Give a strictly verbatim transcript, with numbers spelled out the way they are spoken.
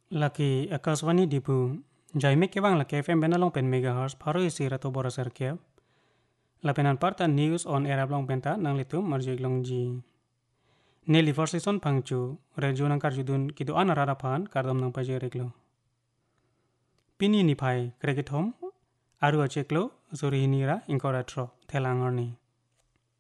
Laki akaswani dibu jaime kebang laki F M benalong pen megahertz paro isi rato bora serkep. Lapenan parta news on era blong penta nang litu marjek long ji. Neli forsison pangcu rejo nang karjudun kitu ana rarapan kardom nang paje reklo. Pini ni pai kregetom aru acheklo zuri hinira inkoratro telang orni.